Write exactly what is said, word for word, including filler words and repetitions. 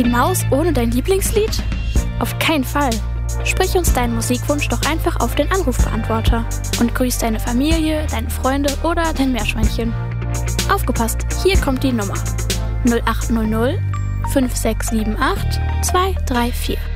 Die Maus ohne dein Lieblingslied? Auf keinen Fall. Sprich uns deinen Musikwunsch doch einfach auf den Anrufbeantworter und grüß deine Familie, deine Freunde oder dein Meerschweinchen. Aufgepasst, hier kommt die Nummer null acht null null fünf sechs sieben acht zwei drei vier.